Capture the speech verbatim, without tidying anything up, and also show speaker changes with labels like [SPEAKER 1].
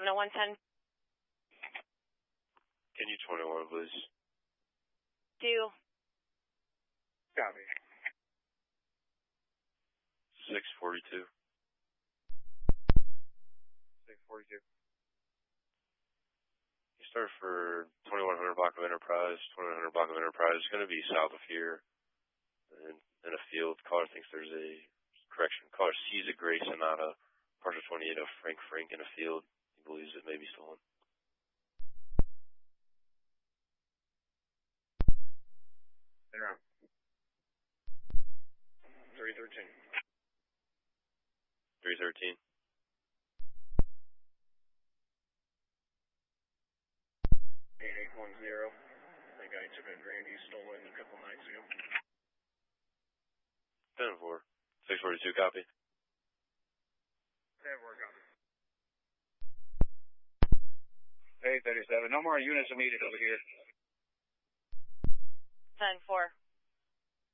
[SPEAKER 1] Domino one ten.
[SPEAKER 2] Can you twenty-one, please?
[SPEAKER 1] Do.
[SPEAKER 3] Copy.
[SPEAKER 2] six forty-two.
[SPEAKER 3] six forty-two.
[SPEAKER 2] You start for twenty-one hundred block of Enterprise. twenty-one hundred block of Enterprise is going to be south of here in, in a field. Caller thinks there's a, correction, caller sees a gray Sonata, partial twenty-eight of Frank Frank in a field. He believes it may be stolen.
[SPEAKER 3] Around. three thirteen.
[SPEAKER 2] three thirteen.
[SPEAKER 3] eight eight one zero. That guy took a Randy stolen a couple nights ago.
[SPEAKER 2] ten four. six forty-two, copy.
[SPEAKER 3] ten four, copy. eight thirty-seven. No more units needed over here.
[SPEAKER 1] ten four.